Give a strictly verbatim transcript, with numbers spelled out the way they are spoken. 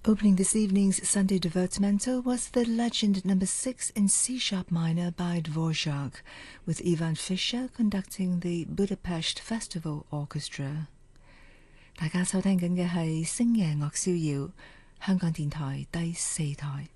Opening this evening's Sunday Divertimento was the Legend Number Six in C-sharp minor by Dvorak, with Ivan Fischer conducting the Budapest Festival Orchestra. 大家收聽緊嘅係星夜樂逍遙，香港電台第四台。